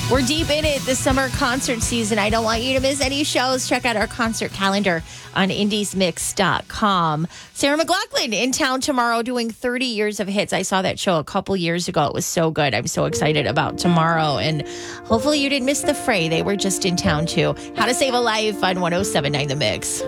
We're deep in it, the summer concert season. I don't want you to miss any shows. Check out our concert calendar on indiesmix.com. Sarah McLachlan in town tomorrow doing 30 years of hits. I saw that show a couple years ago. It was so good. I'm so excited about tomorrow. And hopefully you didn't miss the fray. They were just in town too. How to Save a Life on 107.9 The Mix.